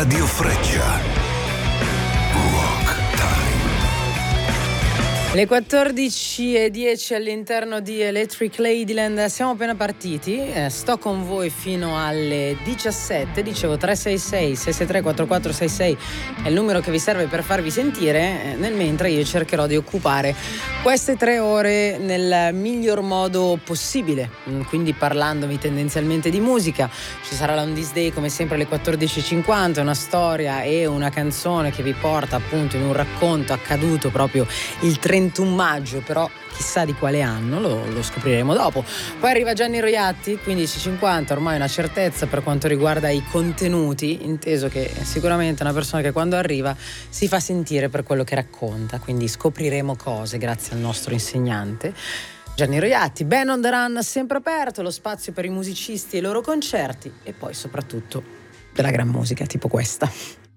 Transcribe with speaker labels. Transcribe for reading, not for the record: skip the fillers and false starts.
Speaker 1: Radio Freccia. Rock Time.
Speaker 2: Le 14:10 all'interno di Electric Ladyland. Siamo appena partiti, sto con voi fino alle 17. Dicevo 366 663 4466 è il numero che vi serve per farvi sentire, nel mentre io cercherò di occupare queste 3 ore nel miglior modo possibile, quindi parlandovi tendenzialmente di musica. Ci sarà la On This Day come sempre alle 14:50, una storia e una canzone che vi porta appunto in un racconto accaduto proprio il 31 maggio, però chissà di quale anno, lo scopriremo dopo. Poi arriva Gianni Roiatti, 15:50, ormai una certezza per quanto riguarda i contenuti, inteso che sicuramente è una persona che quando arriva si fa sentire per quello che racconta, quindi scopriremo cose grazie al nostro insegnante Gianni Roiatti. Band on the Run sempre aperto, lo spazio per i musicisti e i loro concerti e poi soprattutto della gran musica tipo questa.